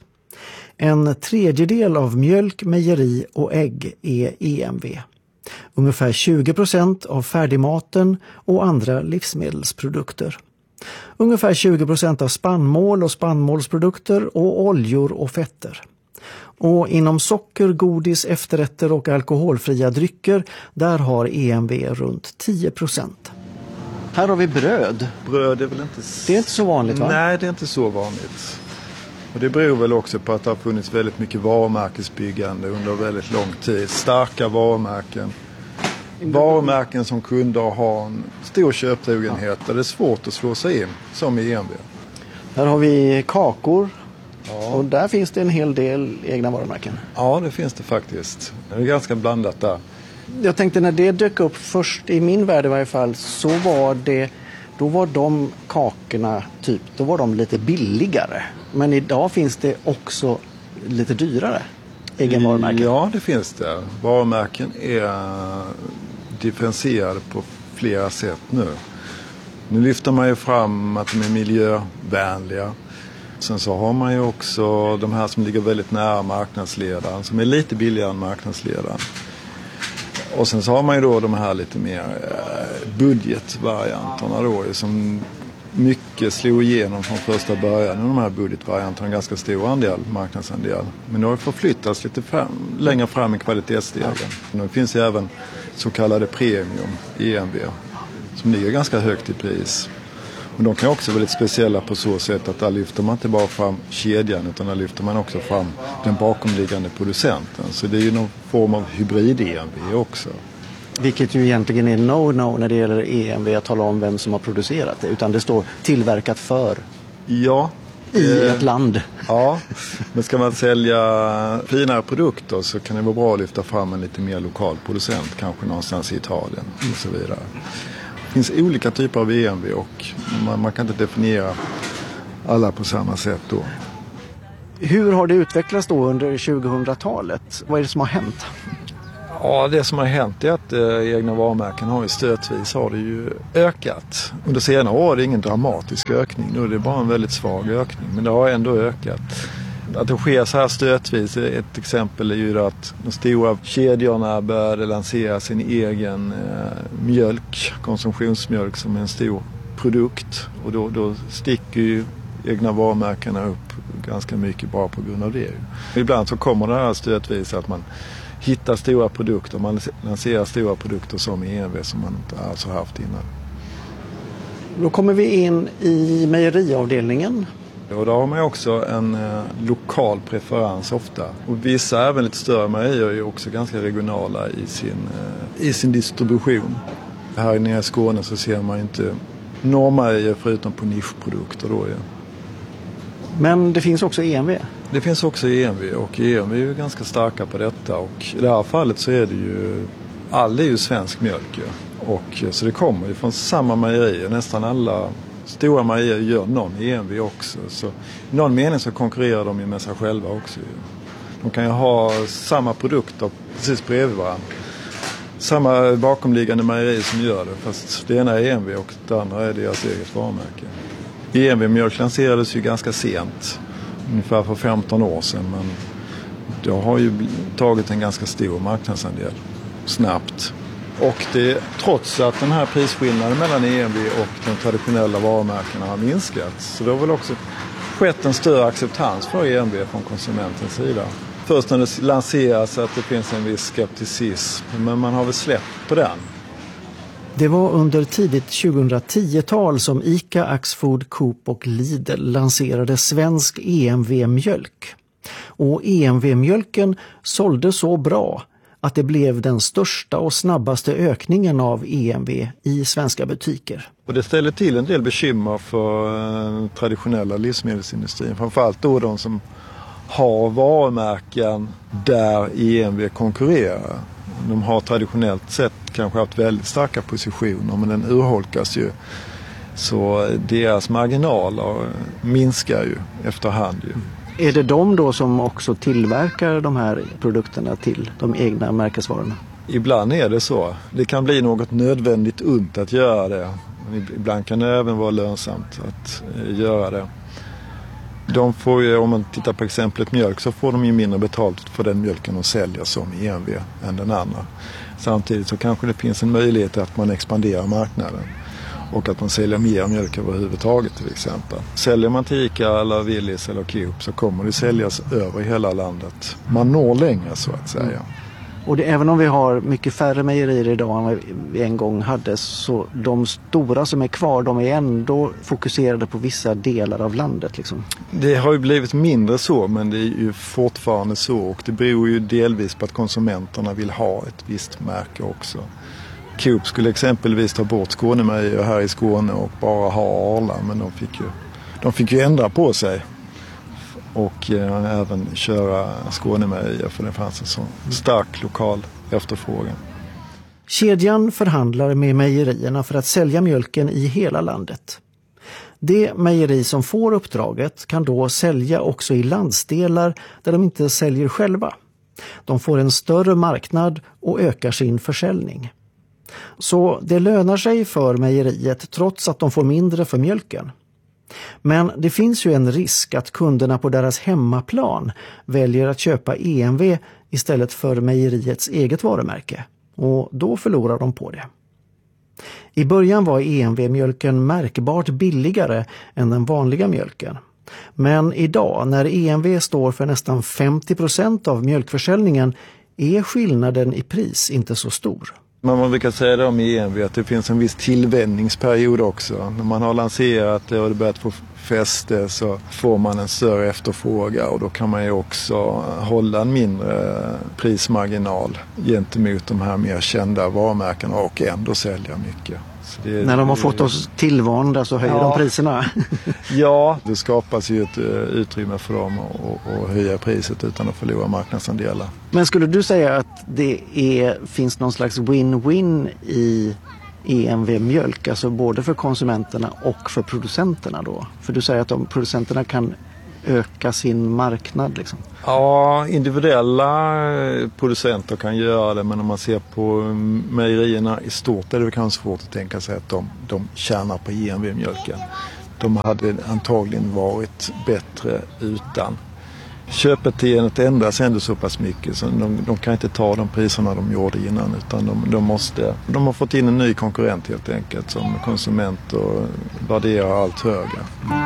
En tredjedel av mjölk, mejeri och ägg är E M V. Ungefär tjugo procent av färdigmaten och andra livsmedelsprodukter. Ungefär tjugo procent av spannmål och spannmålsprodukter och oljor och fetter. Och inom socker, godis, efterrätter och alkoholfria drycker, där har E M V runt tio procent. Här har vi bröd. Bröd är väl inte... Det är inte så vanligt, va? Nej, det är inte så vanligt. Och det beror väl också på att det har funnits väldigt mycket varumärkesbyggande under väldigt lång tid. Starka varumärken. Varumärken som kunder har en stor köptrogenhet. Ja. Det är svårt att slå sig in, som i E M V. Här har vi kakor. Ja. Och där finns det en hel del egna varumärken. Ja, det finns det faktiskt. Det är ganska blandat där. Jag tänkte när det dök upp först, i min värld i varje fall, så var det, då var de kakorna typ, då var de lite billigare. Men idag finns det också lite dyrare egen varumärken. Ja, det finns det. Varumärken är differentierade på flera sätt nu. Nu lyfter man ju fram att de är miljövänliga. Sen så har man ju också de här som ligger väldigt nära marknadsledaren, som är lite billigare än marknadsledaren. Och sen så har man ju då de här lite mer budgetvarianterna då, som mycket slog igenom från första början. De här budgetvarianterna har en ganska stor andel, marknadsandel. Men det har förflyttats lite fram, längre fram i kvalitetsdelen. Det finns ju även så kallade premium E M V som ligger ganska högt i pris. Och de kan också vara lite speciella på så sätt att där lyfter man inte bara fram kedjan, utan där lyfter man också fram den bakomliggande producenten. Så det är ju någon form av hybrid-E M V också. Vilket ju egentligen är no-no när det gäller E M V att tala om vem som har producerat det. Utan det står tillverkat för. Ja. I ett land. Ja, men ska man sälja finare produkter så kan det vara bra att lyfta fram en lite mer lokal producent. Kanske någonstans i Italien och så vidare. Det finns olika typer av E M V och man, man kan inte definiera alla på samma sätt då. Hur har det utvecklats då under tjugohundratalet? Vad är det som har hänt? Ja, det som har hänt är att eh, egna varumärken har ju stötvis har det ju ökat. Under senare år är det ingen dramatisk ökning. Nu är det bara en väldigt svag ökning, men det har ändå ökat. Att det sker så här stötvis, ett exempel är ju att de stora kedjorna började lansera sin egen eh, mjölk, konsumtionsmjölk som är en stor produkt. Och då, då sticker ju egna varumärkena upp ganska mycket bara på grund av det. Ibland så kommer det här stötvis att man hittar stora produkter, man lanserar stora produkter som E M V som man inte alls har haft innan. Då kommer vi in i mejeriavdelningen. Och då har man också en eh, lokal preferens ofta. Och vissa, även lite större mejerier, är ju också ganska regionala i sin, eh, i sin distribution. Här nere i Skåne så ser man inte normejerier förutom på nischprodukter då. Ja. Men det finns också E M V? Det finns också E M V och E M V är ju ganska starka på detta. Och i det här fallet så är det ju, all är ju svensk mjölk. Ja. Och, så det kommer ju från samma mejerier, nästan alla stora mejerier gör någon E M V också. Så i någon mening så konkurrerar de ju med sig själva också. De kan ju ha samma produkter precis bredvid varandra. Samma bakomliggande mejeri som gör det, fast det ena är E M V och det andra är deras eget varumärke. E M V-mjölk lanserades ju ganska sent, ungefär för femton år sedan, men det har ju tagit en ganska stor marknadsandel snabbt. Och det, trots att den här prisskillnaden mellan E M V och de traditionella varumärkena har minskat, så det har väl också skett en större acceptans för E M V från konsumentens sida. Först när det lanseras att det finns en viss skepticism, men man har väl släppt på den. Det var under tidigt tjugohundratiotal som ICA, Axfood, Coop och Lidl lanserade svensk E M V-mjölk. Och E M V-mjölken sålde så bra att det blev den största och snabbaste ökningen av E M V i svenska butiker. Och det ställer till en del bekymmer för den traditionella livsmedelsindustrin. Framförallt då de som har varumärken där E M V konkurrerar. De har traditionellt sett kanske haft väldigt starka positioner, men den urholkas ju. Så deras marginaler minskar ju efterhand ju. Är det de då som också tillverkar de här produkterna till de egna märkesvarorna? Ibland är det så. Det kan bli något nödvändigt ont att göra det. Ibland kan det även vara lönsamt att göra det. De får ju, om man tittar på exemplet mjölk, så får de ju mindre betalt för den mjölken de säljer som E M V än den andra. Samtidigt så kanske det finns en möjlighet att man expanderar marknaden och att man säljer mer mjölk överhuvudtaget till exempel. Säljer man till ICA eller Willys eller Coop så kommer det säljas över hela landet. Man når längre så att säga. Mm. Och det, även om vi har mycket färre mejerier idag än vi en gång hade, så de stora som är kvar, de är ändå fokuserade på vissa delar av landet liksom. Det har ju blivit mindre så, men det är ju fortfarande så, och det beror ju delvis på att konsumenterna vill ha ett visst märke också. Coop skulle exempelvis ta bort Skånemejerier här i Skåne och bara ha Arla, men de fick ju, de fick ju ändra på sig. Och eh, även köra Skånemejerier, för det fanns en så stark lokal efterfrågan. Kedjan förhandlar med mejerierna för att sälja mjölken i hela landet. Det mejeri som får uppdraget kan då sälja också i landsdelar där de inte säljer själva. De får en större marknad och ökar sin försäljning. Så det lönar sig för mejeriet trots att de får mindre för mjölken. Men det finns ju en risk att kunderna på deras hemmaplan väljer att köpa E M V istället för mejeriets eget varumärke. Och då förlorar de på det. I början var E M V-mjölken märkbart billigare än den vanliga mjölken. Men idag, när E M V står för nästan femtio procent av mjölkförsäljningen, är skillnaden i pris inte så stor. Man brukar säga det om E M V att det finns en viss tillvänjningsperiod också. När man har lanserat det och det börjat få fäste så får man en större efterfrågan, och då kan man ju också hålla en mindre prismarginal gentemot de här mer kända varumärkena och ändå sälja mycket. Det, när de har fått oss tillvanda så höjer ja. de priserna. Ja, det skapas ju ett utrymme för dem att höja priset utan att förlora marknadsandelar. Men skulle du säga att det är, finns någon slags win-win i E M V-mjölk, alltså både för konsumenterna och för producenterna då? För du säger att de producenterna kan öka sin marknad liksom. Ja, individuella producenter kan göra det, men om man ser på mejerierna i stort är det kanske svårt att tänka sig att de, de tjänar på E M V-mjölken. De hade antagligen varit bättre utan. Köpbeteendet ändras ändå så pass mycket så de, de kan inte ta de priserna de gjorde innan, utan de, de måste, de har fått in en ny konkurrent helt enkelt som konsumenter värderar allt högre.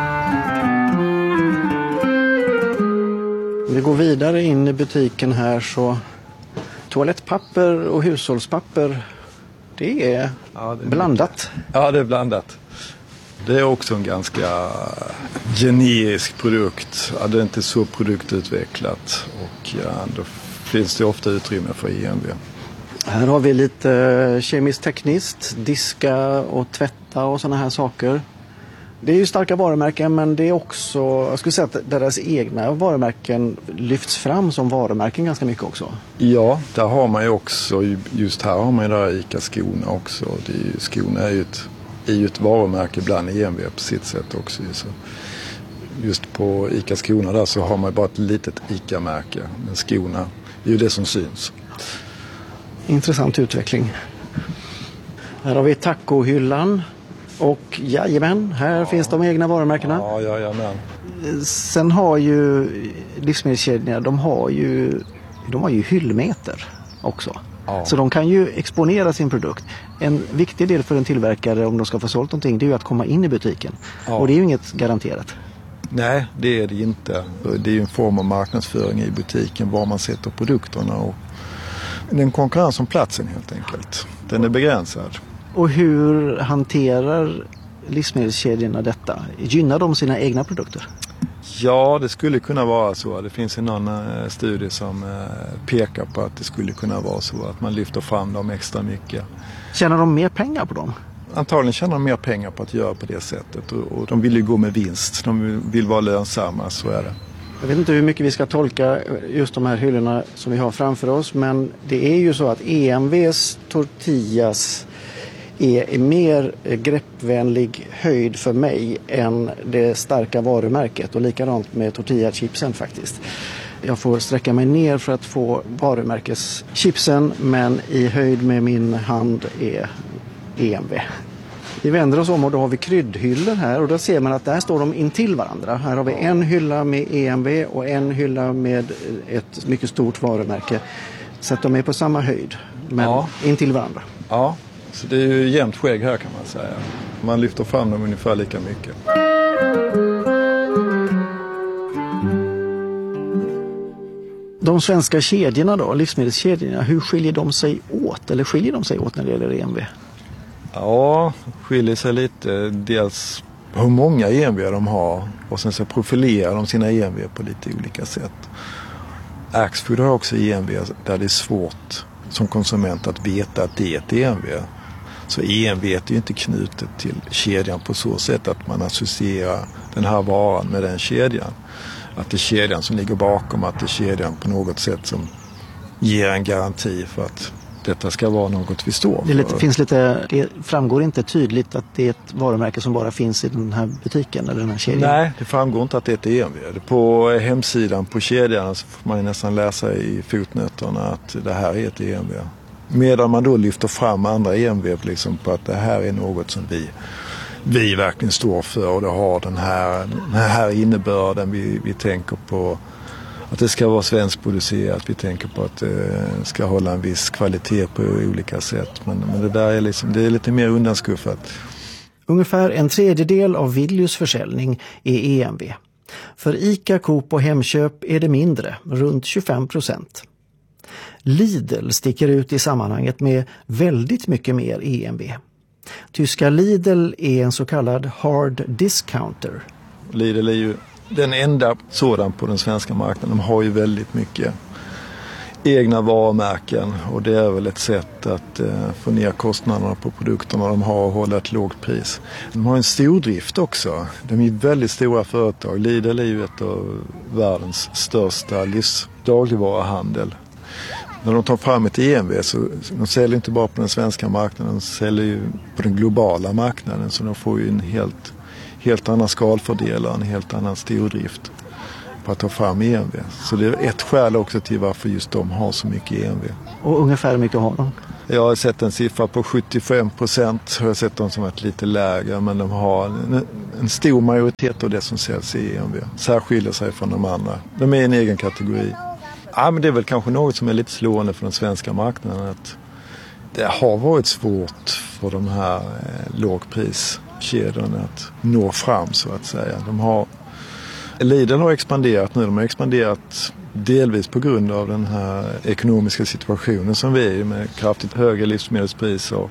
Vi går vidare in i butiken här, så toalettpapper och hushållspapper, det är, ja, det är blandat. Ja, det är blandat. Det är också en ganska generisk produkt. Ja, det är inte så produktutvecklat, och ja, då finns det ofta utrymme för E M V. Här har vi lite kemiskt tekniskt, diska och tvätta och sådana här saker. Det är ju starka varumärken, men det är också, jag skulle säga att deras egna varumärken lyfts fram som varumärken ganska mycket också. Ja, där har man ju också, just här har man ju där ICA Skåne också. Det är ju, Skåne är ju ett, är ju ett varumärke bland E M V på sitt sätt också. Så just på ICA Skåne där så har man bara ett litet ICA-märke, men Skåne är ju det som syns. Intressant utveckling. Här har vi tacohyllan. Och jajamän, här ja. finns de egna varumärkena. Ja, jajamän. Sen har ju livsmedelskedjorna, de har ju, de har ju hyllmeter också. Ja. Så de kan ju exponera sin produkt. En viktig del för en tillverkare om de ska få sålt någonting, det är ju att komma in i butiken. Ja. Och det är ju inget garanterat. Nej, det är det inte. Det är ju en form av marknadsföring i butiken, var man sätter produkterna. Och det är en konkurrens om platsen helt enkelt. Den är begränsad. Och hur hanterar livsmedelskedjorna detta? Gynnar de sina egna produkter? Ja, det skulle kunna vara så. Det finns en annan studie som pekar på att det skulle kunna vara så att man lyfter fram dem extra mycket. Tjänar de mer pengar på dem? Antagligen tjänar de mer pengar på att göra på det sättet. Och de vill ju gå med vinst. De vill vara lönsamma, så är det. Jag vet inte hur mycket vi ska tolka just de här hyllorna som vi har framför oss. Men det är ju så att E M V:s tortillas är mer greppvänlig höjd för mig än det starka varumärket. Och likadant med tortillachipsen faktiskt. Jag får sträcka mig ner för att få varumärkeschipsen, men i höjd med min hand är E M V. Vi vänder oss om och då har vi kryddhyllor här, och då ser man att där står de intill varandra. Här har vi en hylla med E M V och en hylla med ett mycket stort varumärke. Så att de är på samma höjd, men ja. intill varandra. Ja, så det är ju jämnt skägg här kan man säga. Man lyfter fram dem ungefär lika mycket. De svenska kedjorna då, livsmedelskedjorna, hur skiljer de sig åt? Eller skiljer de sig åt när det gäller E M V? Ja, skiljer sig lite. Dels hur många E M V de har, och sen så profilerar de sina E M V på lite olika sätt. Axfood har också E M V där det är svårt som konsument att veta att det är ett E M V. Så E M V är ju inte knutet till kedjan på så sätt att man associerar den här varan med den kedjan. Att det är kedjan som ligger bakom, att det är kedjan på något sätt som ger en garanti för att detta ska vara något vi står för. Det, lite, finns lite, det framgår inte tydligt att det är ett varumärke som bara finns i den här butiken eller den här kedjan? Nej, det framgår inte att det är ett E M V. På hemsidan på kedjan så får man nästan läsa i fotnötterna att det här är ett E M V. Medan man då lyfter fram andra E M V liksom på att det här är något som vi vi verkligen står för, och det har den här, den här innebörden. Vi, vi tänker på att det ska vara svenskproducerat, vi tänker på att det ska hålla en viss kvalitet på olika sätt. Men, men det där är, liksom, det är lite mer undanskuffat. Ungefär en tredjedel av Willys försäljning är E M V. För ICA, Coop och Hemköp är det mindre, runt tjugofem procent. Lidl sticker ut i sammanhanget med väldigt mycket mer E M V. Tyska Lidl är en så kallad hard discounter. Lidl är ju den enda sådan på den svenska marknaden. De har ju väldigt mycket egna varumärken, och det är väl ett sätt att eh, få ner kostnaderna på produkterna de har och hålla ett lågt pris. De har en stordrift också. De är väldigt stora företag. Lidl är ju ett av världens största livsdagligvaruhandel. När de tar fram ett E M V så de säljer inte bara på den svenska marknaden, de säljer ju på den globala marknaden, så de får ju en helt, helt annan skalfördelare, en helt annan stordrift på att ta fram E M V. Så det är ett skäl också till varför just de har så mycket E M V. Och ungefär hur mycket har de? Jag har sett en siffra på sjuttiofem procent, jag har sett dem som ett lite lägre, men de har en, en stor majoritet av det som säljs i E M V. Särskiljer sig från de andra. De är en egen kategori. Ja, men det är väl kanske något som är lite slående för den svenska marknaden, att det har varit svårt för de här eh, lågpriskedjorna att nå fram så att säga. De har, Lidl har expanderat nu, de har expanderat delvis på grund av den här ekonomiska situationen som vi är i, med kraftigt höga livsmedelspriser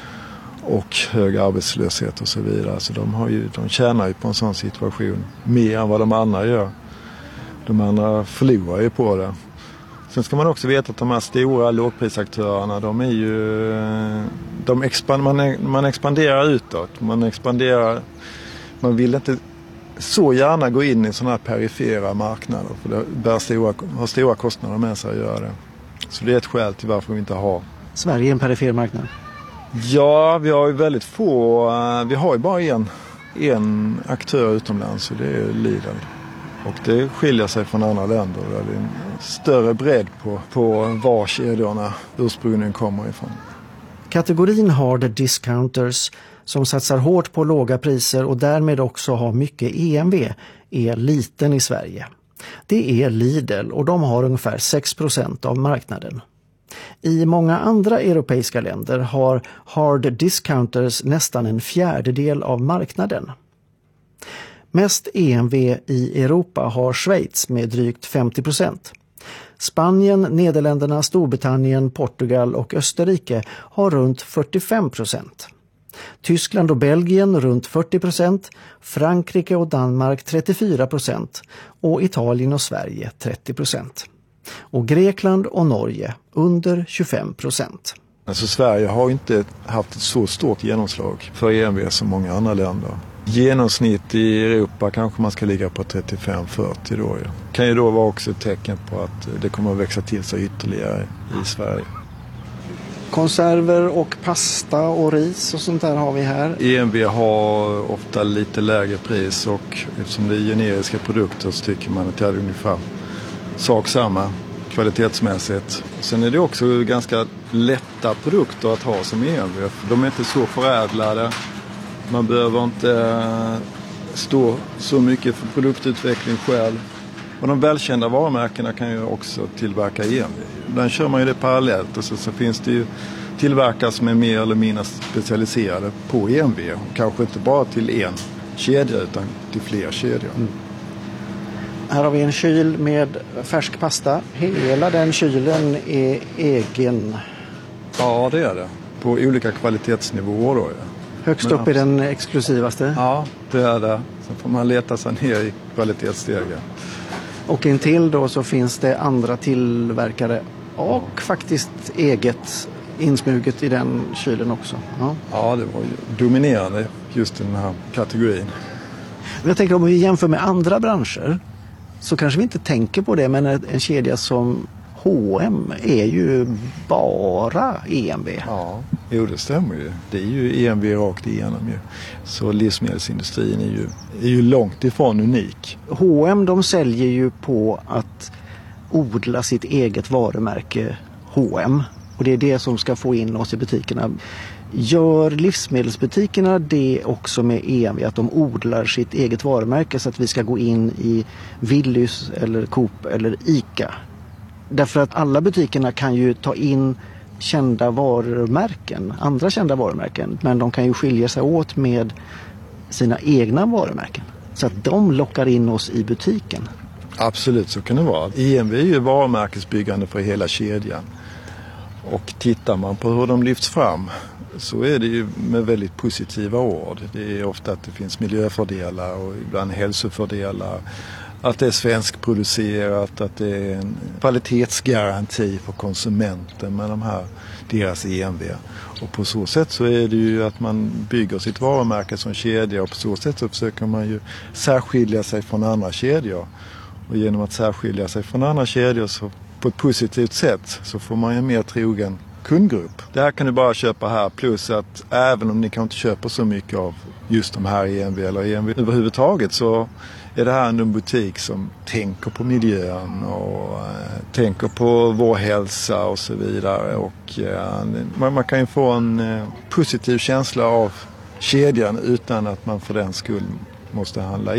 och hög arbetslöshet och så vidare. Så de, har ju, de tjänar ju på en sån situation mer än vad de andra gör. De andra förlorar ju på det. Sen ska man också veta att de här stora lågprisaktörerna, de är ju, de expand, man, man expanderar utåt. Man expanderar, man vill inte så gärna gå in i sådana här perifera marknader, för det bär stora, har stora kostnader med sig att göra det. Så det är ett skäl till varför vi inte har. Sverige är en perifer marknad? Ja, vi har ju väldigt få, vi har ju bara en, en aktör utomlands, och det är Lidl. Och det skiljer sig från andra länder. Det är en större bredd på, på var kedjorna ursprungligen kommer ifrån. Kategorin hard discounters, som satsar hårt på låga priser och därmed också har mycket E M V, är liten i Sverige. Det är Lidl, och de har ungefär sex procent av marknaden. I många andra europeiska länder har hard discounters nästan en fjärdedel av marknaden. Mest E M V i Europa har Schweiz med drygt femtio procent. Spanien, Nederländerna, Storbritannien, Portugal och Österrike har runt fyrtiofem procent. Tyskland och Belgien runt fyrtio procent, Frankrike och Danmark trettiofyra procent och Italien och Sverige trettio procent. Och Grekland och Norge under tjugofem procent. Alltså Sverige har inte haft ett så stort genomslag för E M V som många andra länder. Genomsnitt i Europa kanske man ska ligga på trettiofem till fyrtio då. Ja. Kan ju då vara också ett tecken på att det kommer att växa till sig ytterligare i Sverige. Konserver och pasta och ris och sånt där har vi här. E M V har ofta lite lägre pris och eftersom det är generiska produkter så tycker man att det är ungefär sak samma kvalitetsmässigt. Sen är det också ganska lätta produkter att ha som E M V. De är inte så förädlade. Man behöver inte stå så mycket för produktutveckling själv. Och de välkända varumärkena kan ju också tillverka E M V. Den kör man ju det parallellt och så, så finns det ju tillverkare som är mer eller mindre specialiserade på E M V. Kanske inte bara till en kedja utan till fler kedjor. Mm. Här har vi en kyl med färsk pasta. Hela den kylen är egen. Ja, det är det. På olika kvalitetsnivåer då. Ja. Högst upp är den exklusivaste. Ja, det är det. Sen får man leta sig ner i kvalitetsstegen. Och intill då så finns det andra tillverkare och faktiskt eget insmuget i den kylen också. Ja, ja det var ju dominerande just i den här kategorin. Jag tänker om vi jämför med andra branscher så kanske vi inte tänker på det, men en kedja som H och M är ju bara E M V. Ja, jo det stämmer ju. Det är ju E M V rakt igenom ju. Så livsmedelsindustrin är ju, är ju långt ifrån unik. H och M de säljer ju på att odla sitt eget varumärke H och M. Och det är det som ska få in oss i butikerna. Gör livsmedelsbutikerna det också med E M V, att de odlar sitt eget varumärke så att vi ska gå in i Willys eller Coop eller ICA? Därför att alla butikerna kan ju ta in kända varumärken, andra kända varumärken, men de kan ju skilja sig åt med sina egna varumärken. Så att de lockar in oss i butiken. Absolut, så kan det vara. E M V är ju varumärkesbyggande för hela kedjan. Och tittar man på hur de lyfts fram så är det ju med väldigt positiva ord. Det är ofta att det finns miljöfördelar och ibland hälsofördelar. Att det är svenskproducerat, att det är en kvalitetsgaranti för konsumenten med de här, deras E M V. Och på så sätt så är det ju att man bygger sitt varumärke som kedja och på så sätt så försöker man ju särskilja sig från andra kedjor. Och genom att särskilja sig från andra kedjor så på ett positivt sätt så får man ju en mer trogen kundgrupp. Det här kan du bara köpa här, plus att även om ni kan inte köpa så mycket av just de här E M V eller E M V överhuvudtaget så är det här en butik som tänker på miljön och eh, tänker på vår hälsa och så vidare. Och, eh, man, man kan ju få en eh, positiv känsla av kedjan utan att man för den skull måste handla.